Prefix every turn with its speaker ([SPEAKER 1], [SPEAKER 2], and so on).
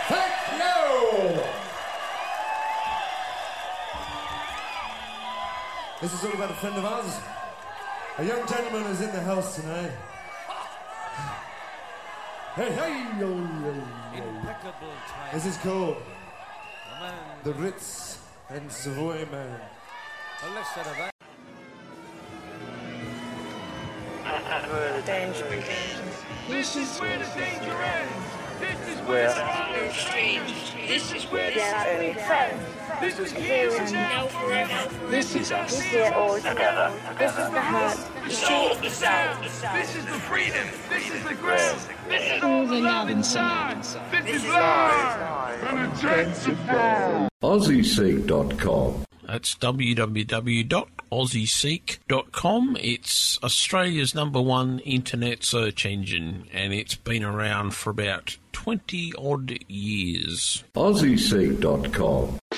[SPEAKER 1] Techno! This is all about a friend of ours. A young gentleman is in the house tonight. Hey, hey, yo, yo, yo.
[SPEAKER 2] Impeccable time.
[SPEAKER 1] This is called The Ritz and Savoy Man.
[SPEAKER 2] Well, let's set that.
[SPEAKER 3] Where the danger begins.
[SPEAKER 4] This is where the danger ends. This is
[SPEAKER 3] Where
[SPEAKER 4] the
[SPEAKER 3] strange.
[SPEAKER 4] This is where
[SPEAKER 3] We are only friends.
[SPEAKER 4] This is here and now forever. This is us.
[SPEAKER 3] We're here all together. This is the heart.
[SPEAKER 4] The soul, the sound. This is the freedom. This is the ground. This is all the love inside. This is life. And a chance to fall.
[SPEAKER 5] AussieSeek.com.
[SPEAKER 6] That's www.aussieseek.com. It's Australia's #1 internet search engine, and it's been around for about 20 odd years.
[SPEAKER 5] AussieSeek.com.